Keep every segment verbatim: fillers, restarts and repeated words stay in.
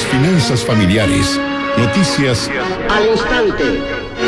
finanzas familiares. Noticias al instante.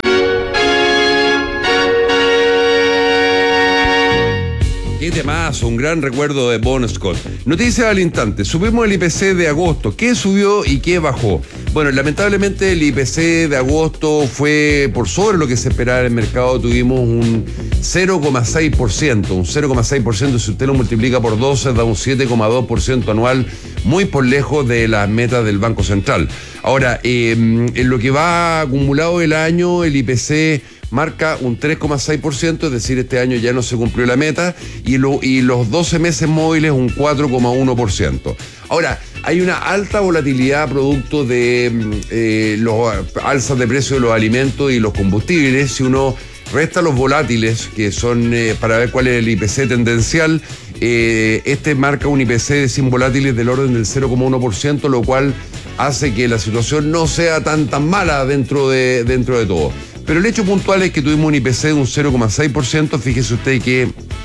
Qué temazo, un gran recuerdo de Bon Scott. Noticias al instante. Subimos el I P C de agosto. ¿Qué subió y qué bajó? Bueno, lamentablemente el I P C de agosto fue por sobre lo que se esperaba en el mercado. Tuvimos un cero coma seis por ciento. Un cero coma seis por ciento, si usted lo multiplica por doce, da un siete coma dos por ciento anual, muy por lejos de las metas del Banco Central. Ahora, eh, en lo que va acumulado el año, el I P C marca un tres coma seis por ciento, es decir, este año ya no se cumplió la meta, y, lo, y los doce meses móviles un cuatro coma uno por ciento. Ahora, hay una alta volatilidad producto de eh, los alzas de precio de los alimentos y los combustibles. Si uno resta los volátiles, que son eh, para ver cuál es el I P C tendencial, eh, este marca un I P C de sin volátiles del orden del cero coma uno por ciento, lo cual hace que la situación no sea tan, tan mala dentro de, dentro de todo. Pero el hecho puntual es que tuvimos un I P C de un cero coma seis por ciento. Fíjese usted que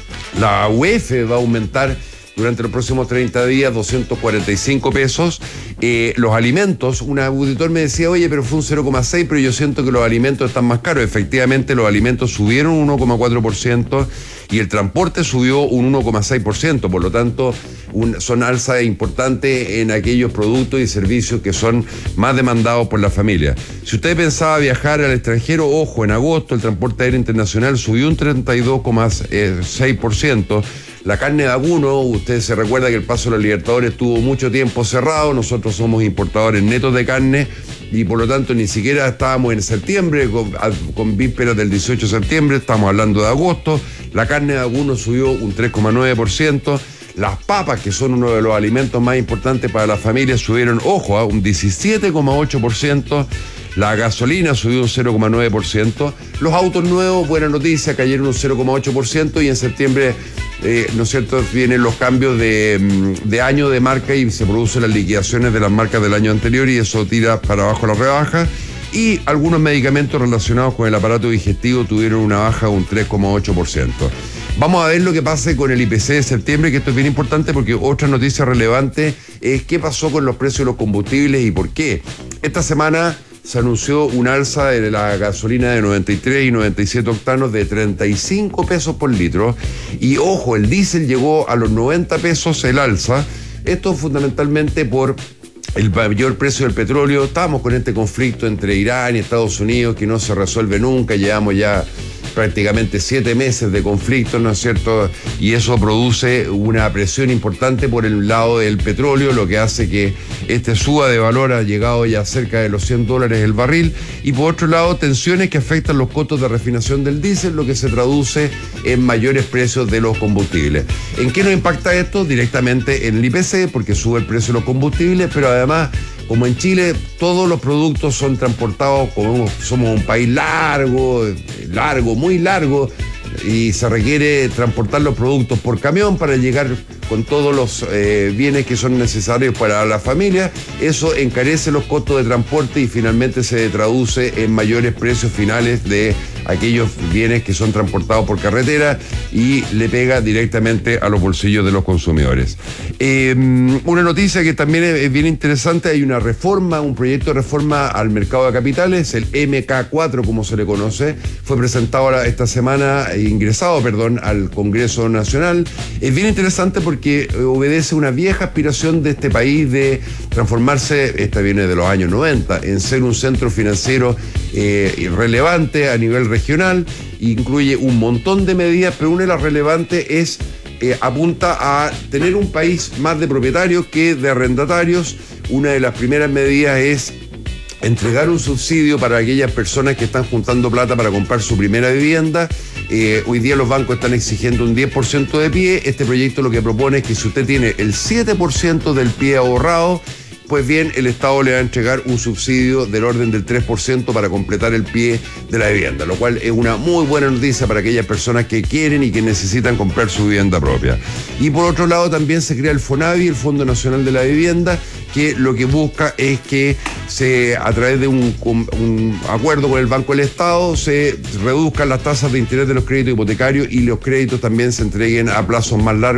la U E F va a aumentar durante los próximos treinta días doscientos cuarenta y cinco pesos. Eh, los alimentos, un auditor me decía, oye, pero fue un cero coma seis, pero yo siento que los alimentos están más caros. Efectivamente, los alimentos subieron un uno coma cuatro por ciento y el transporte subió un uno coma seis por ciento. Por lo tanto, un, son alzas importantes en aquellos productos y servicios que son más demandados por la familia. Si usted pensaba viajar al extranjero, ojo, en agosto el transporte aéreo internacional subió un treinta y dos coma seis por ciento. La carne de vacuno, usted se recuerda que el Paso de los Libertadores estuvo mucho tiempo cerrado. Nosotros somos importadores netos de carne y por lo tanto ni siquiera estábamos en septiembre, con, con vísperas del dieciocho de septiembre, estamos hablando de agosto. La carne de vacuno subió un tres coma nueve por ciento. Las papas, que son uno de los alimentos más importantes para las familias, subieron, ojo, a un diecisiete coma ocho por ciento. La gasolina subió un cero coma nueve por ciento. Los autos nuevos, buena noticia, cayeron un cero coma ocho por ciento y en septiembre, eh, ¿no es cierto?, vienen los cambios de, de año de marca y se producen las liquidaciones de las marcas del año anterior y eso tira para abajo la rebaja. Y algunos medicamentos relacionados con el aparato digestivo tuvieron una baja de un tres coma ocho por ciento. Vamos a ver lo que pase con el I P C de septiembre, que esto es bien importante porque otra noticia relevante es qué pasó con los precios de los combustibles y por qué. Esta semana se anunció un alza de la gasolina de noventa y tres y noventa y siete octanos de treinta y cinco pesos por litro. Y ojo, el diésel llegó a los noventa pesos el alza. Esto fundamentalmente por el mayor precio del petróleo. Estamos con este conflicto entre Irán y Estados Unidos que no se resuelve nunca. Llevamos ya prácticamente siete meses de conflicto, ¿no es cierto? Y eso produce una presión importante por el lado del petróleo, lo que hace que este suba de valor, ha llegado ya cerca de los cien dólares el barril, y por otro lado tensiones que afectan los costos de refinación del diésel, lo que se traduce en mayores precios de los combustibles. ¿En qué nos impacta esto? Directamente en el I P C, porque sube el precio de los combustibles, pero además, como en Chile todos los productos son transportados, como somos un país largo, largo, muy largo, y se requiere transportar los productos por camión para llegar con todos los eh, bienes que son necesarios para la familia. Eso encarece los costos de transporte y finalmente se traduce en mayores precios finales de aquellos bienes que son transportados por carretera y le pega directamente a los bolsillos de los consumidores. Eh, una noticia que también es bien interesante, hay una reforma, un proyecto de reforma al mercado de capitales, el M K cuatro como se le conoce, fue presentado esta semana, ingresado, perdón, al Congreso Nacional. Es bien interesante porque obedece una vieja aspiración de este país de transformarse, esta viene de los años noventa, en ser un centro financiero eh, relevante a nivel regional. Incluye un montón de medidas, pero una de las relevantes es eh, apunta a tener un país más de propietarios que de arrendatarios. Una de las primeras medidas es entregar un subsidio para aquellas personas que están juntando plata para comprar su primera vivienda. Eh, hoy día los bancos están exigiendo un diez por ciento de pie. Este proyecto lo que propone es que si usted tiene el siete por ciento del pie ahorrado, pues bien, el Estado le va a entregar un subsidio del orden del tres por ciento para completar el pie de la vivienda, lo cual es una muy buena noticia para aquellas personas que quieren y que necesitan comprar su vivienda propia. Y por otro lado también se crea el FONAVI, el Fondo Nacional de la Vivienda, que lo que busca es que se, a través de un, un acuerdo con el Banco del Estado, se reduzcan las tasas de interés de los créditos hipotecarios y los créditos también se entreguen a plazos más largos,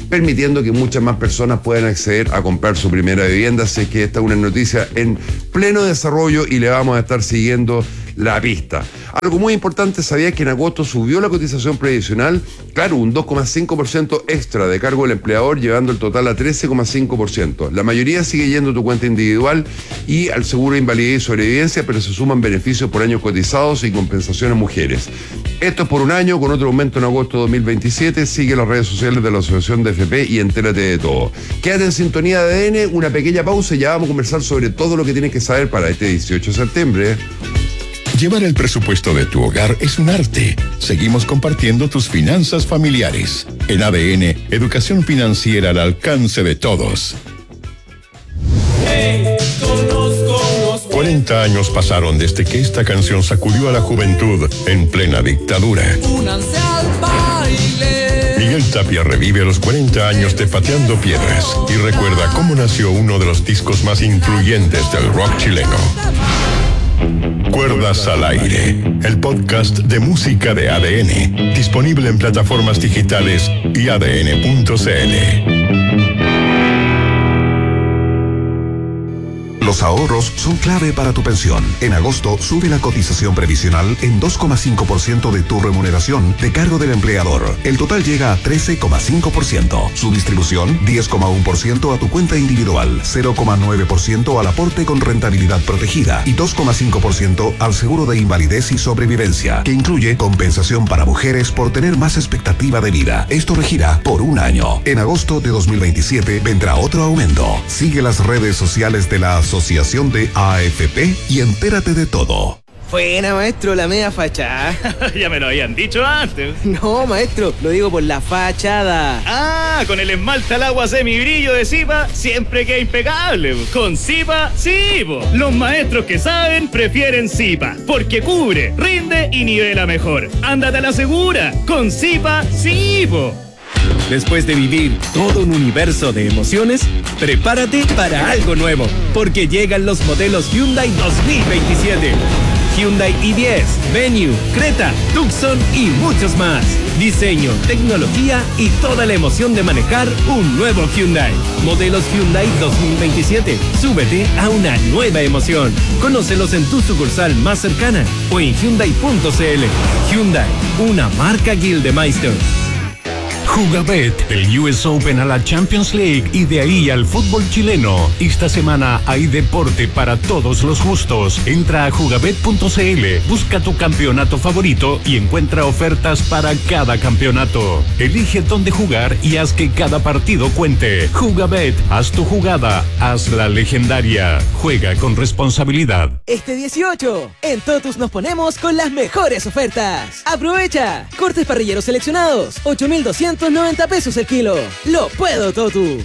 permitiendo que muchas más personas puedan acceder a comprar su primera vivienda. Así que esta es una noticia en pleno desarrollo y le vamos a estar siguiendo la pista. Algo muy importante, ¿sabías que en agosto subió la cotización previsional? Claro, un dos coma cinco por ciento extra de cargo del empleador, llevando el total a trece coma cinco por ciento. La mayoría sigue yendo a tu cuenta individual y al seguro de invalidez y sobrevivencia, pero se suman beneficios por años cotizados y compensaciones a mujeres. Esto es por un año, con otro aumento en agosto de dos mil veintisiete. Sigue las redes sociales de la Asociación de F P y entérate de todo. Quédate en sintonía de A D N, una pequeña pausa y ya vamos a conversar sobre todo lo que tienes que saber para este dieciocho de septiembre. Llevar el presupuesto de tu hogar es un arte. Seguimos compartiendo tus finanzas familiares. En A D N, educación financiera al alcance de todos. Hey, conozco unos... cuarenta años pasaron desde que esta canción sacudió a la juventud en plena dictadura. Únanse al baile. Miguel Tapia revive los cuarenta años de Pateando Piedras y recuerda cómo nació uno de los discos más influyentes del rock chileno. Cuerdas al aire, el podcast de música de A D N, disponible en plataformas digitales y A D N punto C L. Los ahorros son clave para tu pensión. En agosto sube la cotización previsional en dos coma cinco por ciento de tu remuneración de cargo del empleador. El total llega a trece coma cinco por ciento. Su distribución, diez coma uno por ciento a tu cuenta individual, cero coma nueve por ciento al aporte con rentabilidad protegida y dos coma cinco por ciento al seguro de invalidez y sobrevivencia, que incluye compensación para mujeres por tener más expectativa de vida. Esto regirá por un año. En agosto de dos mil veintisiete vendrá otro aumento. Sigue las redes sociales de la Asociación de A F P y entérate de todo. Buena, maestro, la media fachada. Ya me lo habían dicho antes. No, maestro, lo digo por la fachada. Ah, con el esmalte al agua semibrillo de Zipa siempre queda impecable. Con Zipa, sí, po. Los maestros que saben prefieren Zipa, porque cubre, rinde y nivela mejor. Ándate a la segura. Con Zipa, sí, po. Después de vivir todo un universo de emociones, prepárate para algo nuevo, porque llegan los modelos Hyundai dos mil veintisiete. Hyundai i diez, Venue, Creta, Tucson y muchos más. Diseño, tecnología y toda la emoción de manejar un nuevo Hyundai. Modelos Hyundai dos mil veintisiete. Súbete a una nueva emoción. Conócelos en tu sucursal más cercana o en Hyundai punto C L. Hyundai, una marca Gildemeister. Jugabet, del U S Open a la Champions League y de ahí al fútbol chileno. Esta semana hay deporte para todos los gustos. Entra a jugabet punto C L, busca tu campeonato favorito y encuentra ofertas para cada campeonato. Elige dónde jugar y haz que cada partido cuente. Jugabet, haz tu jugada, hazla legendaria. Juega con responsabilidad. Este dieciocho, en Totus nos ponemos con las mejores ofertas. ¡Aprovecha! Cortes parrilleros seleccionados, ocho mil doscientos noventa pesos el kilo. Lo puedo, Totus.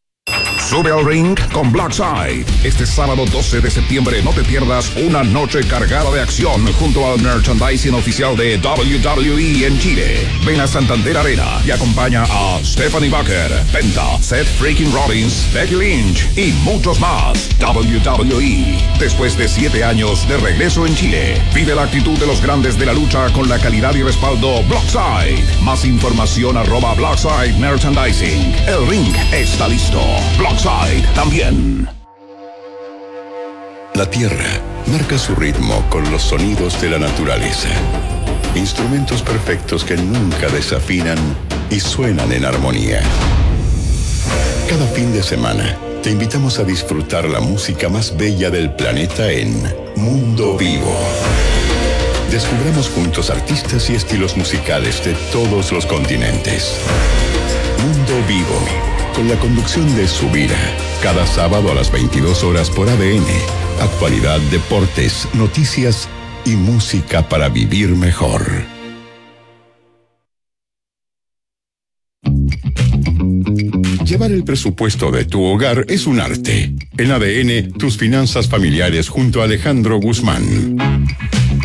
Sube al ring con Blackside. Este sábado doce de septiembre no te pierdas una noche cargada de acción junto al merchandising oficial de W W E en Chile. Ven a Santander Arena y acompaña a Stephanie Bucker, Penta, Seth Freaking Rollins, Becky Lynch y muchos más. W W E. Después de siete años de regreso en Chile, vive la actitud de los grandes de la lucha con la calidad y respaldo Blackside. Más información arroba Blackside Merchandising. El ring está listo. Blackside también. La tierra marca su ritmo con los sonidos de la naturaleza. Instrumentos perfectos que nunca desafinan y suenan en armonía. Cada fin de semana te invitamos a disfrutar la música más bella del planeta en Mundo Vivo. Descubramos juntos artistas y estilos musicales de todos los continentes. Mundo Vivo, con la conducción de Subira, cada sábado a las veintidós horas por A D N. Actualidad, deportes, noticias y música para vivir mejor. Llevar el presupuesto de tu hogar es un arte. En A D N, tus finanzas familiares junto a Alejandro Guzmán.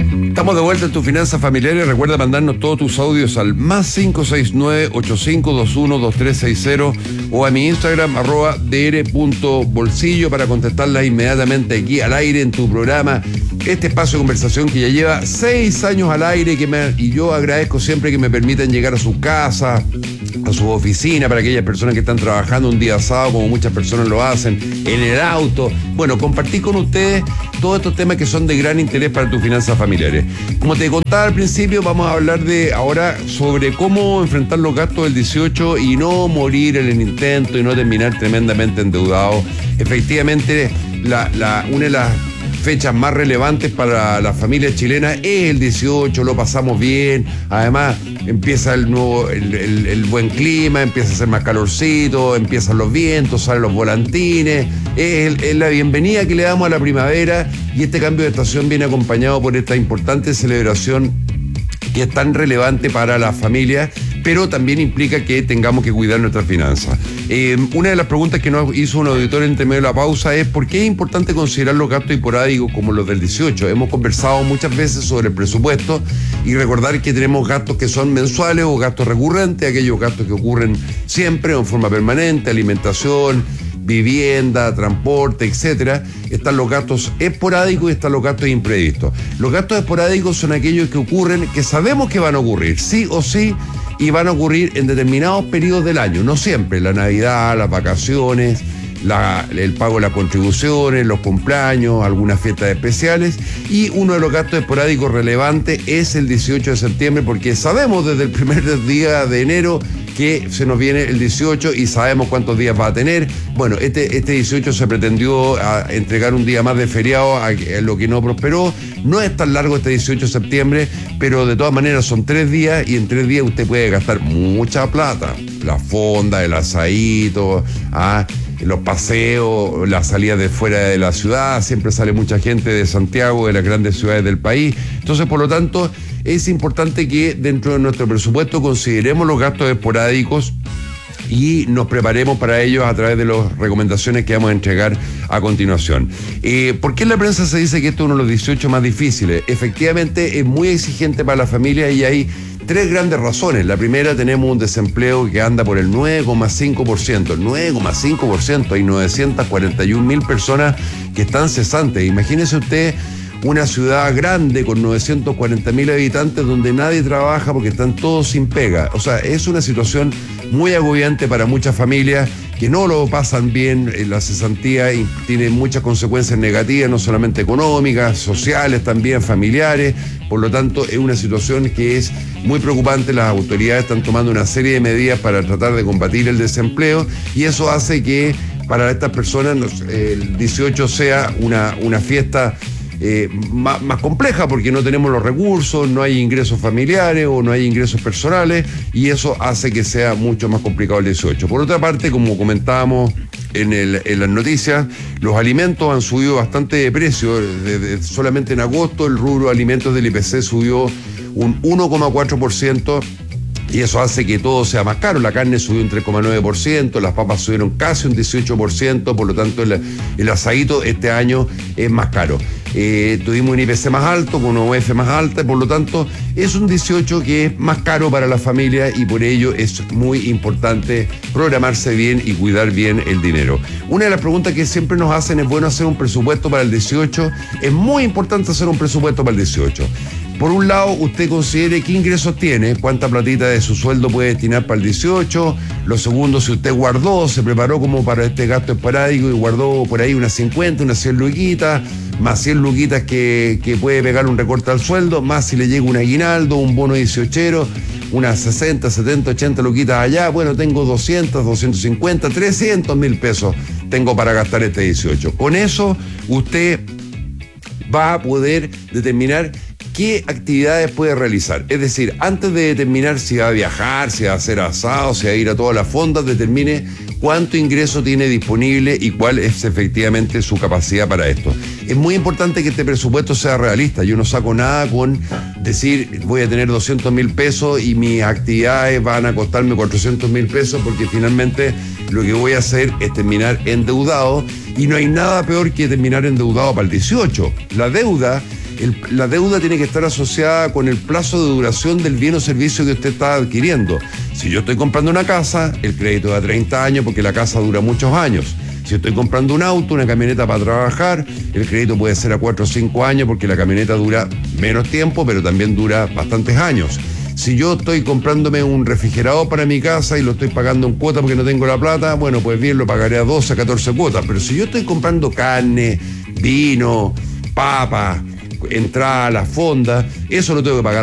Estamos de vuelta en Tu Finanzas Familiares. Recuerda mandarnos todos tus audios al más cinco seis nueve, ocho cinco dos uno, dos tres seis cero o a mi Instagram, arroba dr.bolsillo, para contestarlas inmediatamente aquí al aire en tu programa. Este espacio de conversación que ya lleva seis años al aire que me, y yo agradezco siempre que me permitan llegar a su casa, a su oficina, para aquellas personas que están trabajando un día sábado, como muchas personas lo hacen, en el auto. Bueno, compartir con ustedes todos estos temas que son de gran interés para tus finanzas familiares. Como te contaba al principio, vamos a hablar de ahora sobre cómo enfrentar los gastos del dieciocho y no morir en el intento y no terminar tremendamente endeudado. Efectivamente, la, la, una de las fechas más relevantes para la familia chilena es el dieciocho, lo pasamos bien, además empieza el nuevo, el, el, el buen clima, empieza a hacer más calorcito, empiezan los vientos, salen los volantines, es, el, es la bienvenida que le damos a la primavera, y este cambio de estación viene acompañado por esta importante celebración que es tan relevante para la familia, pero también implica que tengamos que cuidar nuestras finanzas. Eh, una de las preguntas que nos hizo un auditor entre medio de la pausa es ¿por qué es importante considerar los gastos esporádicos como los del dieciocho? Hemos conversado muchas veces sobre el presupuesto y recordar que tenemos gastos que son mensuales o gastos recurrentes, aquellos gastos que ocurren siempre o en forma permanente, alimentación, vivienda, transporte, etcétera. Están los gastos esporádicos y están los gastos imprevistos. Los gastos esporádicos son aquellos que ocurren, que sabemos que van a ocurrir, sí o sí, y van a ocurrir en determinados periodos del año, no siempre, la Navidad, las vacaciones, la, el pago de las contribuciones, los cumpleaños, algunas fiestas especiales, y uno de los gastos esporádicos relevantes es el dieciocho de septiembre, porque sabemos desde el primer día de enero que se nos viene el dieciocho y sabemos cuántos días va a tener. Bueno, este, este dieciocho se pretendió a entregar un día más de feriado, a, a lo que no prosperó. No es tan largo este dieciocho de septiembre, pero de todas maneras son tres días y en tres días usted puede gastar mucha plata. La fonda, el asadito, ah, los paseos, las salidas de fuera de la ciudad, siempre sale mucha gente de Santiago, de las grandes ciudades del país. Entonces, por lo tanto, es importante que dentro de nuestro presupuesto consideremos los gastos esporádicos y nos preparemos para ellos a través de las recomendaciones que vamos a entregar a continuación. Eh, ¿Por qué en la prensa se dice que esto es uno de los dieciocho más difíciles? Efectivamente, es muy exigente para la familia y hay tres grandes razones. La primera, tenemos un desempleo que anda por el nueve coma cinco por ciento. El nueve coma cinco por ciento, hay novecientas cuarenta y un mil personas que están cesantes. Imagínese usted una ciudad grande con novecientos cuarenta mil habitantes donde nadie trabaja porque están todos sin pega. O sea, es una situación muy agobiante para muchas familias que no lo pasan bien en la cesantía y tiene muchas consecuencias negativas, no solamente económicas, sociales, también familiares. Por lo tanto, es una situación que es muy preocupante. Las autoridades están tomando una serie de medidas para tratar de combatir el desempleo y eso hace que para estas personas el dieciocho sea una, una fiesta Eh, más, más compleja, porque no tenemos los recursos, no hay ingresos familiares o no hay ingresos personales, y eso hace que sea mucho más complicado el dieciocho. Por otra parte, como comentábamos en, el, en las noticias, los alimentos han subido bastante de precio. Desde, solamente en agosto el rubro alimentos del I P C subió un uno coma cuatro por ciento. Y eso hace que todo sea más caro. La carne subió un tres coma nueve por ciento, las papas subieron casi un dieciocho por ciento, por lo tanto el, el asadito este año es más caro. Eh, tuvimos un I P C más alto, con una O F más alta, por lo tanto es un dieciocho que es más caro para la familia y por ello es muy importante programarse bien y cuidar bien el dinero. Una de las preguntas que siempre nos hacen es: bueno hacer un presupuesto para el dieciocho. Es muy importante hacer un presupuesto para el dieciocho. Por un lado, usted considere qué ingresos tiene, cuánta platita de su sueldo puede destinar para el dieciocho. Lo segundo, si usted guardó, se preparó como para este gasto esporádico y guardó por ahí unas cincuenta, unas cien luquitas, más cien luquitas que, que puede pegar un recorte al sueldo, más si le llega un aguinaldo, un bono dieciochero, unas sesenta, setenta, ochenta luquitas allá. Bueno, tengo doscientos, doscientos cincuenta, trescientos mil pesos tengo para gastar este dieciocho. Con eso, usted va a poder determinar qué actividades puede realizar. Es decir, antes de determinar si va a viajar, si va a hacer asado, si va a ir a todas las fondas, determine cuánto ingreso tiene disponible y cuál es efectivamente su capacidad para esto. Es muy importante que este presupuesto sea realista. Yo no saco nada con decir voy a tener doscientos mil pesos y mis actividades van a costarme cuatrocientos mil pesos, porque finalmente lo que voy a hacer es terminar endeudado, y no hay nada peor que terminar endeudado para el dieciocho. La deuda el, la deuda tiene que estar asociada con el plazo de duración del bien o servicio que usted está adquiriendo. Si yo estoy comprando una casa, el crédito da treinta años porque la casa dura muchos años. Si estoy comprando un auto, una camioneta para trabajar, el crédito puede ser a cuatro o cinco años porque la camioneta dura menos tiempo, pero también dura bastantes años. Si yo estoy comprándome un refrigerador para mi casa y lo estoy pagando en cuota porque no tengo la plata, bueno, pues bien, lo pagaré a doce, catorce cuotas. Pero si yo estoy comprando carne, vino, papa, entrada a la fonda, eso lo tengo que pagar